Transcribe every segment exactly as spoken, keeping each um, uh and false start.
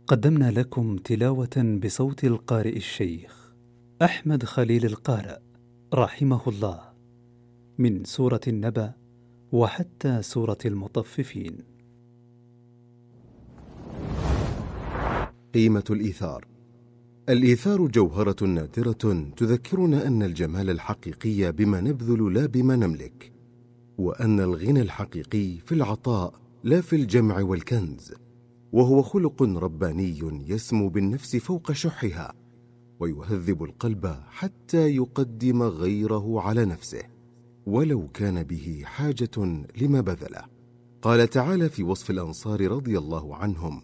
قدمنا لكم تلاوة بصوت القارئ الشيخ أحمد خليل القارئ رحمه الله من سورة النبأ وحتى سورة المطففين. قيمة الإيثار. الإيثار جوهرة نادرة تذكرنا أن الجمال الحقيقي بما نبذل لا بما نملك، وأن الغنى الحقيقي في العطاء لا في الجمع والكنز، وهو خلق رباني يسمو بالنفس فوق شحها ويهذب القلب حتى يقدم غيره على نفسه ولو كان به حاجة لما بذله. قال تعالى في وصف الأنصار رضي الله عنهم: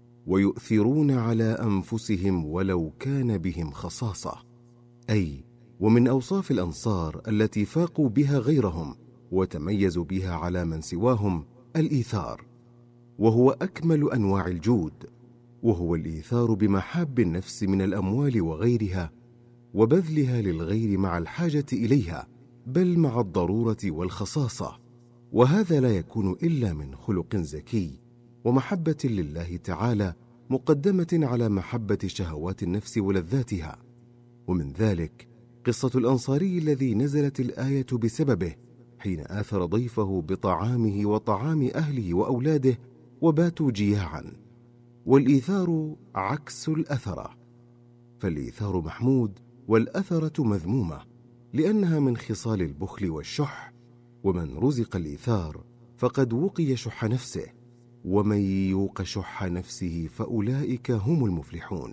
ويؤثرون على أنفسهم ولو كان بهم خصاصة، أي ومن أوصاف الأنصار التي فاقوا بها غيرهم وتميزوا بها على من سواهم الإيثار، وهو أكمل أنواع الجود، وهو الإيثار بمحاب النفس من الأموال وغيرها وبذلها للغير مع الحاجة إليها، بل مع الضرورة والخصاصة، وهذا لا يكون إلا من خلق زكي ومحبة لله تعالى مقدمة على محبة شهوات النفس ولذاتها. ومن ذلك قصة الأنصاري الذي نزلت الآية بسببه حين آثر ضيفه بطعامه وطعام أهله وأولاده وباتوا جياعا. والإيثار عكس الأثرة، فالإيثار محمود والأثرة مذمومة، لأنها من خصال البخل والشح، ومن رزق الإيثار فقد وقي شح نفسه، ومن يوق شح نفسه فأولئك هم المفلحون.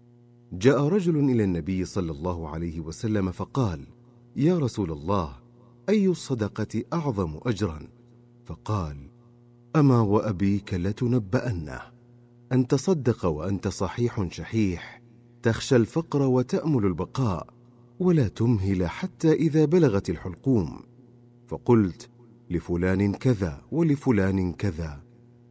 جاء رجل إلى النبي صلى الله عليه وسلم فقال: يا رسول الله، أي الصدقة أعظم أجرا؟ فقال: أما وأبيك لتنبأنه، أن تصدق وأنت صحيح شحيح، تخشى الفقر وتأمل البقاء، ولا تمهل حتى إذا بلغت الحلقوم. فقلت: لفلان كذا ولفلان كذا،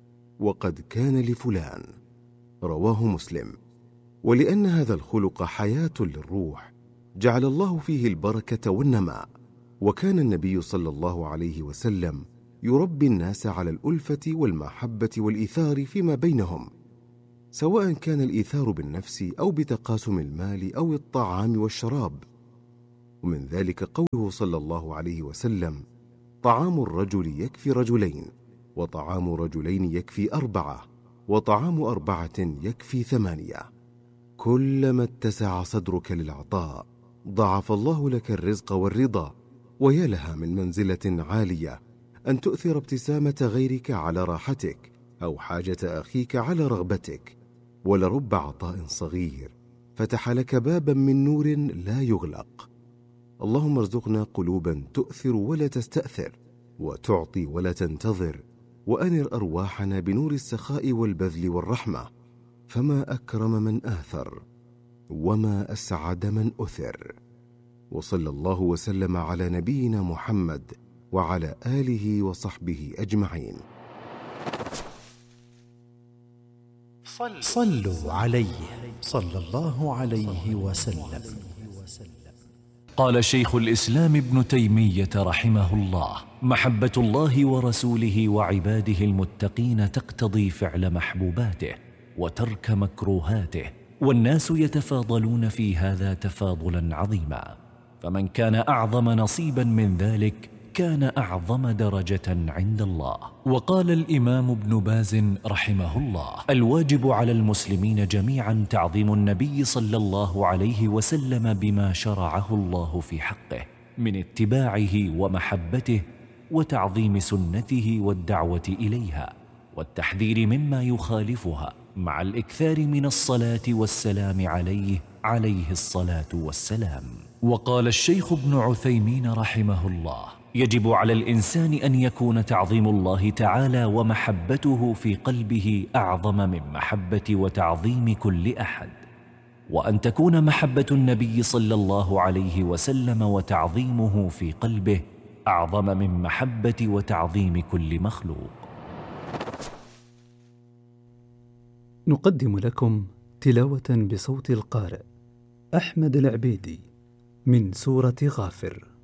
وقد كان لفلان. رواه مسلم. ولأن هذا الخلق حياة للروح جعل الله فيه البركة والنماء، وكان النبي صلى الله عليه وسلم يربي الناس على الألفة والمحبة والإيثار فيما بينهم، سواء كان الإيثار بالنفس أو بتقاسم المال أو الطعام والشراب. ومن ذلك قوله صلى الله عليه وسلم: طعام الرجل يكفي رجلين، وطعام رجلين يكفي أربعة، وطعام أربعة يكفي ثمانية. كلما اتسع صدرك للعطاء ضاعف الله لك الرزق والرضا. ويا لها من منزلة عالية أن تؤثر ابتسامة غيرك على راحتك، أو حاجة أخيك على رغبتك. ولرب عطاء صغير فتح لك بابا من نور لا يغلق. اللهم ارزقنا قلوبا تؤثر ولا تستأثر، وتعطي ولا تنتظر، وأنر أرواحنا بنور السخاء والبذل والرحمة، فما أكرم من آثر، وما أسعد من أثر. وصلى الله وسلم على نبينا محمد وعلى آله وصحبه أجمعين. صلوا عليه صلى الله عليه وسلم. قال شيخ الإسلام ابن تيمية رحمه الله: محبة الله ورسوله وعباده المتقين تقتضي فعل محبوباته وترك مكروهاته، والناس يتفاضلون في هذا تفاضلا عظيما، فمن كان أعظم نصيبا من ذلك كان أعظم درجة عند الله. وقال الإمام ابن باز رحمه الله: الواجب على المسلمين جميعا تعظيم النبي صلى الله عليه وسلم بما شرعه الله في حقه من اتباعه ومحبته، وتعظيم سنته والدعوة إليها، والتحذير مما يخالفها، مع الإكثار من الصلاة والسلام عليه عليه الصلاة والسلام. وقال الشيخ ابن عثيمين رحمه الله: يجب على الإنسان أن يكون تعظيم الله تعالى ومحبته في قلبه أعظم من محبة وتعظيم كل أحد، وأن تكون محبة النبي صلى الله عليه وسلم وتعظيمه في قلبه أعظم من محبة وتعظيم كل مخلوق. نقدم لكم تلاوة بصوت القارئ أحمد العبيدي من سورة غافر.